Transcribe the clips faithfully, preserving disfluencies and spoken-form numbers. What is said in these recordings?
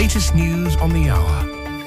latest news on the hour.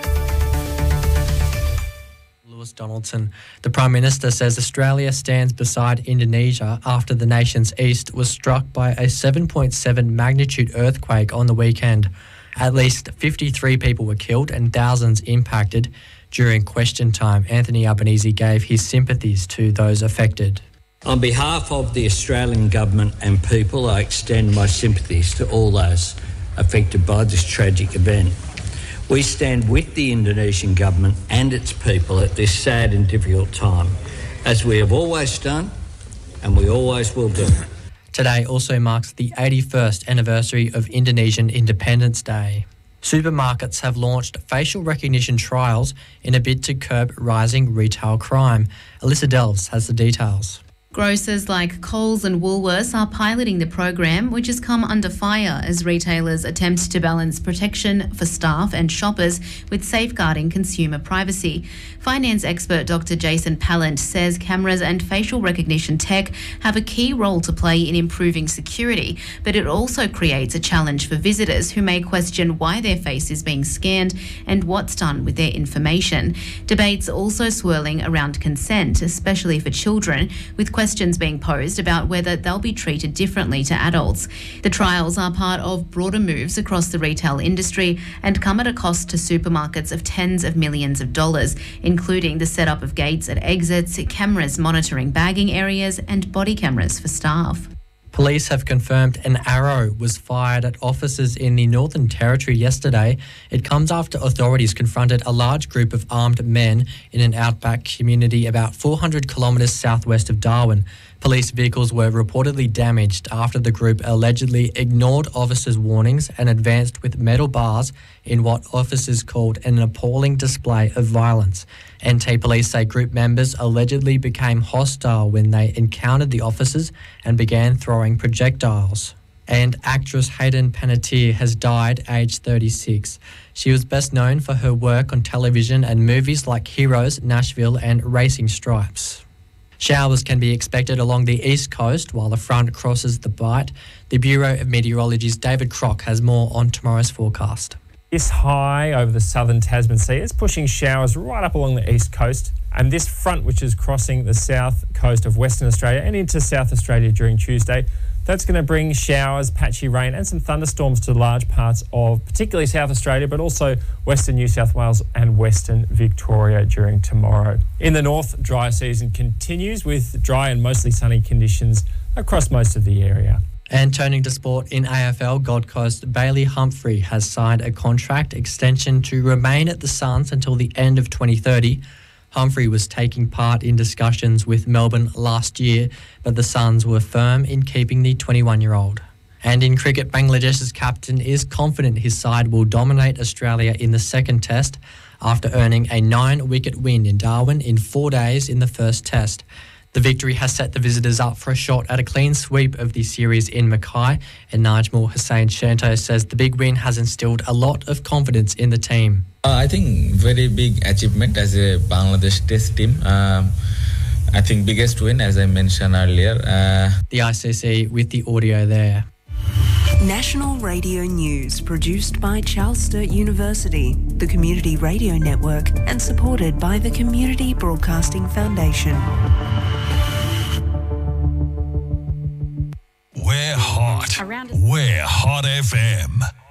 Lewis Donaldson. The Prime Minister says Australia stands beside Indonesia after the nation's east was struck by a seven point seven magnitude earthquake on the weekend. At least fifty-three people were killed and thousands impacted. During question time, Anthony Albanese gave his sympathies to those affected. On behalf of the Australian Government and people, I extend my sympathies to all those affected by this tragic event. We stand with the Indonesian Government and its people at this sad and difficult time, as we have always done and we always will do. Today also marks the eighty-first anniversary of Indonesian Independence Day. Supermarkets have launched facial recognition trials in a bid to curb rising retail crime. Alyssa Delves has the details. Grocers like Coles and Woolworths are piloting the program, which has come under fire as retailers attempt to balance protection for staff and shoppers with safeguarding consumer privacy. Finance expert Doctor Jason Pallant says cameras and facial recognition tech have a key role to play in improving security, but it also creates a challenge for visitors who may question why their face is being scanned and what's done with their information. Debates also swirling around consent, especially for children, with questions Questions being posed about whether they'll be treated differently to adults. The trials are part of broader moves across the retail industry and come at a cost to supermarkets of tens of millions of dollars, including the setup of gates at exits, cameras monitoring bagging areas, and body cameras for staff. Police have confirmed an arrow was fired at officers in the Northern Territory yesterday. It comes after authorities confronted a large group of armed men in an outback community about four hundred kilometres southwest of Darwin. Police vehicles were reportedly damaged after the group allegedly ignored officers' warnings and advanced with metal bars in what officers called an appalling display of violence. N T police say group members allegedly became hostile when they encountered the officers and began throwing projectiles. And actress Hayden Panettiere has died aged thirty-six. She was best known for her work on television and movies like Heroes, Nashville and Racing Stripes. Showers can be expected along the east coast while the front crosses the Bight. The Bureau of Meteorology's David Crock has more on tomorrow's forecast. This high over the southern Tasman Sea is pushing showers right up along the east coast, and this front, which is crossing the south coast of Western Australia and into South Australia during Tuesday, that's going to bring showers, patchy rain and some thunderstorms to large parts of particularly South Australia, but also Western New South Wales and Western Victoria during tomorrow. In the north, dry season continues with dry and mostly sunny conditions across most of the area. And turning to sport in A F L, Gold Coast Bailey Humphrey has signed a contract extension to remain at the Suns until the end of twenty thirty. Humphrey was taking part in discussions with Melbourne last year, but the Suns were firm in keeping the twenty-one-year-old. And in cricket, Bangladesh's captain is confident his side will dominate Australia in the second test after earning a nine-wicket win in Darwin in four days in the first test. The victory has set the visitors up for a shot at a clean sweep of the series in Mackay, and Najmul Hussain Shanto says the big win has instilled a lot of confidence in the team. Uh, I think very big achievement as a Bangladesh test team. Um, I think biggest win, as I mentioned earlier. Uh, the I C C with the audio there. National Radio News, produced by Charles Sturt University, the Community Radio Network, and supported by the Community Broadcasting Foundation. We're hot. We're Hot F M.